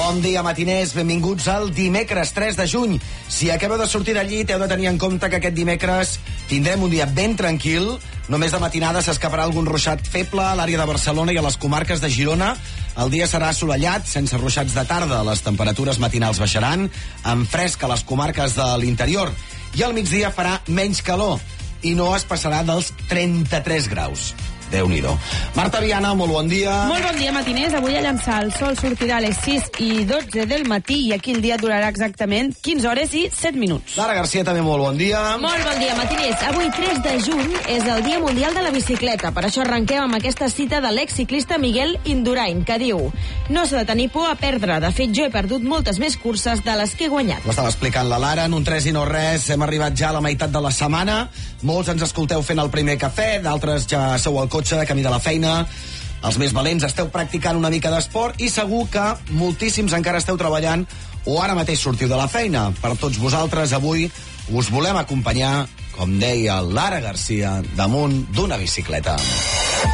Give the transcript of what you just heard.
Bon dia, matiners. Benvinguts al dimecres 3 de juny. Si acabeu de sortir del llit, heu de tenir en compte que aquest dimecres tindrem un dia ben tranquil. Només de matinada s'escaparà algun ruixat feble a l'àrea de Barcelona i a les comarques de Girona. El dia serà assolellat, sense ruixats de tarda. Les temperatures matinals baixaran, amb fresc a les comarques de l'interior. I al migdia farà menys calor i no es passarà dels 33 graus. Déu-n'hi-do. Marta Viana, molt bon dia. Molt bon dia, matiners. Avui a llançar el sol sortirà a les 6:12 del matí i aquí el dia durarà exactament 15 hores i 7 minuts. Lara Garcia, també molt bon dia. Molt bon dia, matiners. Avui, 3 de juny, és el Dia Mundial de la Bicicleta. Per això arrenquem amb aquesta cita de l'exciclista Miguel Indurain, que diu: no s'ha de tenir por a perdre. De fet, jo he perdut moltes més curses de les que he guanyat. Ho estava explicant la Lara, en un 3 i no res. Hem arribat ja a la meitat de la setmana. Molts ens escolteu fent el primer cafè, d'altres ja sou al cotxe, de camí de la feina. Els més valents esteu practicant una mica d'esport i segur que moltíssims encara esteu treballant o ara mateix sortiu de la feina. Per tots vosaltres, avui us volem acompanyar, com deia Lara Garcia, damunt d'una bicicleta.